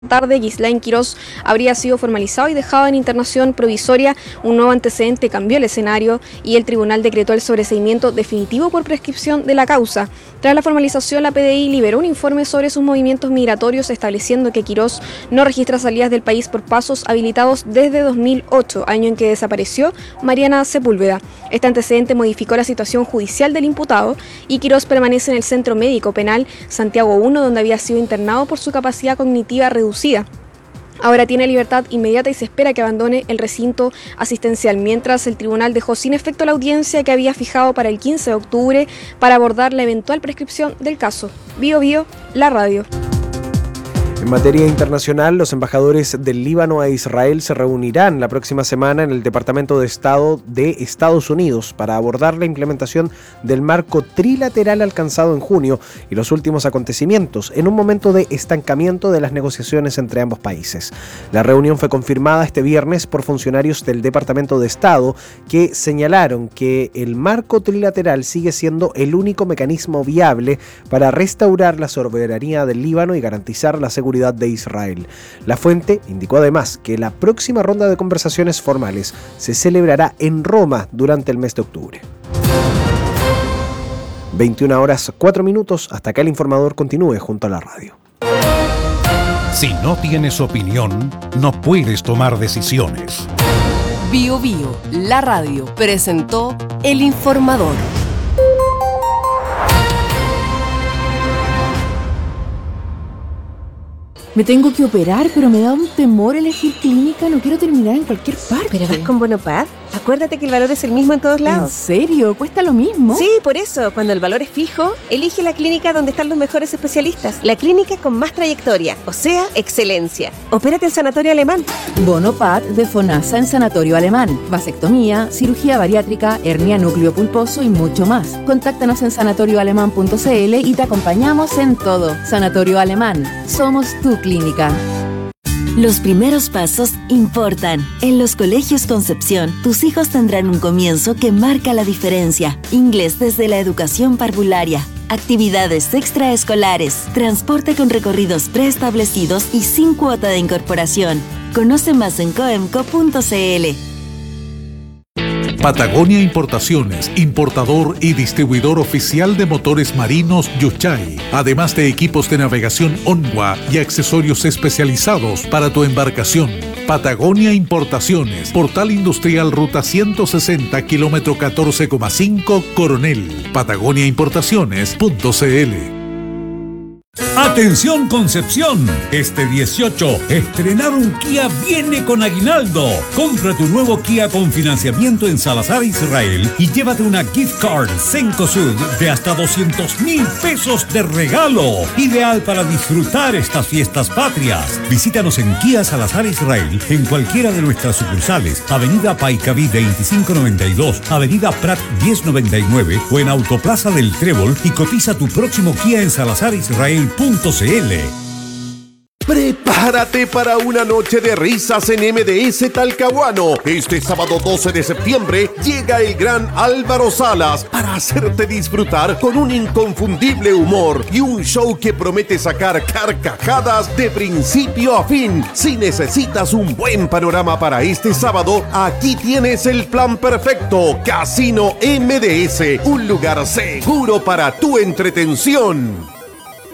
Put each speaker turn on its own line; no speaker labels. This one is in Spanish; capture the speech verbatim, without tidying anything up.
Tarde, Ghislain Quirós habría sido formalizado y dejado en internación provisoria. Un nuevo antecedente cambió el escenario y el tribunal decretó el sobreseimiento definitivo por prescripción de la causa. Tras la formalización, la P D I liberó un informe sobre sus movimientos migratorios, estableciendo que Quirós no registra salidas del país por pasos habilitados desde dos mil ocho, año en que desapareció Mariana Sepúlveda. Este antecedente modificó la situación judicial del imputado y Quirós permanece en el Centro Médico Penal Santiago uno, donde había sido internado por su capacidad cognitiva reducida. Ahora tiene libertad inmediata y se espera que abandone el recinto asistencial, mientras el tribunal dejó sin efecto la audiencia que había fijado para el quince de octubre para abordar la eventual prescripción del caso. Bio Bio, la radio.
En materia internacional, los embajadores del Líbano e Israel se reunirán la próxima semana en el Departamento de Estado de Estados Unidos para abordar la implementación del marco trilateral alcanzado en junio y los últimos acontecimientos en un momento de estancamiento de las negociaciones entre ambos países. La reunión fue confirmada este viernes por funcionarios del Departamento de Estado que señalaron que el marco trilateral sigue siendo el único mecanismo viable para restaurar la soberanía del Líbano y garantizar la seguridad de Israel. La fuente indicó además que la próxima ronda de conversaciones formales se celebrará en Roma durante el mes de octubre. veintiuna horas cuatro minutos, hasta acá el informador continúe junto a la radio.
Si no tienes opinión, no puedes tomar decisiones.
Bio Bio, la radio, presentó El Informador.
Me tengo que operar, pero me da un temor elegir clínica. No quiero terminar en cualquier parte.
¿Pero vas con Bonopad? Acuérdate que el valor es el mismo en todos lados.
¿En serio? ¿Cuesta lo mismo?
Sí, por eso. Cuando el valor es fijo, elige la clínica donde están los mejores especialistas. La clínica con más trayectoria, o sea, excelencia. Opérate en Sanatorio Alemán.
Bonopad de FONASA en Sanatorio Alemán. Vasectomía, cirugía bariátrica, hernia núcleo pulposo y mucho más. Contáctanos en sanatorio alemán punto c l y te acompañamos en todo. Sanatorio Alemán. Somos tu clínica.
Los primeros pasos importan. En los colegios Concepción, tus hijos tendrán un comienzo que marca la diferencia. Inglés desde la educación parvularia, actividades extraescolares, transporte con recorridos preestablecidos y sin cuota de incorporación. Conoce más en coemco punto c l.
Patagonia Importaciones, importador y distribuidor oficial de motores marinos Yuchay, además de equipos de navegación Onwa y accesorios especializados para tu embarcación. Patagonia Importaciones, Portal Industrial Ruta ciento sesenta, kilómetro catorce coma cinco, Coronel. patagonia importaciones punto c l.
¡Atención Concepción! Este dieciocho, estrenar un Kia viene con aguinaldo. Compra tu nuevo Kia con financiamiento en Salazar Israel y llévate una gift card Cencosud de hasta doscientos mil pesos de regalo. Ideal para disfrutar estas fiestas patrias. Visítanos en Kia Salazar Israel en cualquiera de nuestras sucursales. Avenida Paicaví veinticinco noventa y dos, Avenida Prat diez noventa y nueve o en Autoplaza del Trébol y cotiza tu próximo Kia en salazar israel punto c l.
Prepárate para una noche de risas en M D S Talcahuano. Este sábado doce de septiembre llega el gran Álvaro Salas para hacerte disfrutar con un inconfundible humor y un show que promete sacar carcajadas de principio a fin. Si necesitas un buen panorama para este sábado, aquí tienes el plan perfecto. Casino M D S, un lugar seguro para tu entretención.